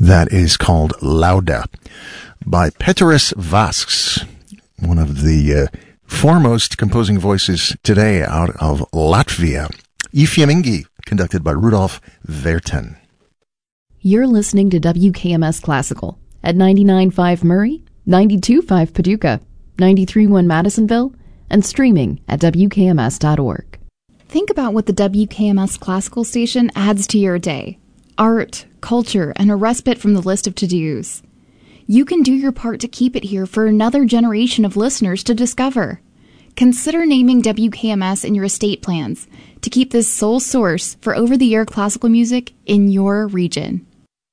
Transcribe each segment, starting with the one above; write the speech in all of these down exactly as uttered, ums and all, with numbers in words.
That is called Lauda by Peteris Vasks, one of the uh, foremost composing voices today out of Latvia. I Fiammingi, conducted by Rudolf Verten. You're listening to W K M S Classical at ninety-nine point five Murray, ninety-two point five Paducah, ninety-three point one Madisonville, and streaming at W K M S dot org. Think about what the W K M S Classical station adds to your day. Art, culture, and a respite from the list of to-dos. You can do your part to keep it here for another generation of listeners to discover. Consider naming W K M S in your estate plans to keep this sole source for over-the-air classical music in your region.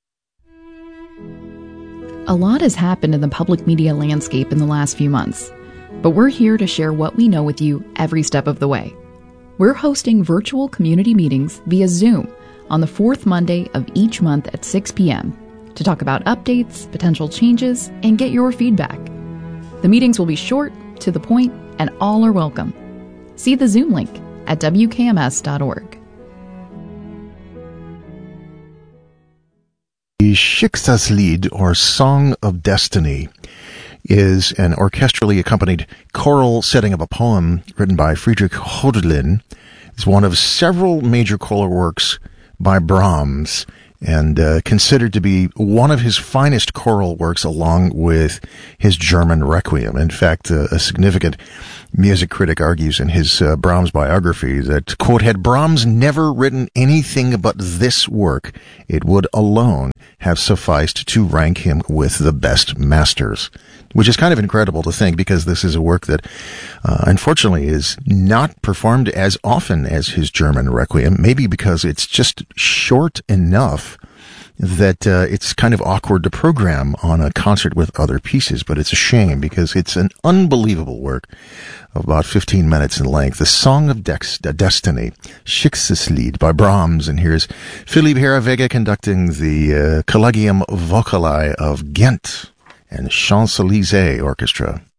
A lot has happened in the public media landscape in the last few months, but we're here to share what we know with you every step of the way. We're hosting virtual community meetings via Zoom on the fourth Monday of each month at six p.m. to talk about updates, potential changes, and get your feedback. The meetings will be short, to the point, and all are welcome. See the Zoom link at W K M S dot org. The Schicksalslied, or Song of Destiny, is an orchestrally accompanied choral setting of a poem written by Friedrich Hölderlin. It's one of several major choral works by Brahms, and uh, considered to be one of his finest choral works, along with his German Requiem. In fact, uh, a significant music critic argues in his uh, Brahms biography that, quote, had Brahms never written anything but this work, it would alone have sufficed to rank him with the best masters. Which is kind of incredible to think, because this is a work that, uh, unfortunately, is not performed as often as his German Requiem, maybe because it's just short enough that uh, it's kind of awkward to program on a concert with other pieces. But it's a shame, because it's an unbelievable work of about fifteen minutes in length. The Song of Dex- Destiny, Schicksalslied by Brahms. And here's Philipp Heravega conducting the uh, Collegium Vocali of Ghent and Champs-Élysées Orchestra.